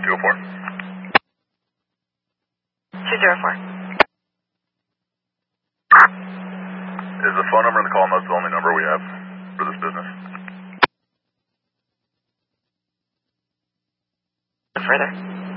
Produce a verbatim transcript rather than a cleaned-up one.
two oh four. two zero four. Is the phone number in the call notes the only number we have for this business? Further.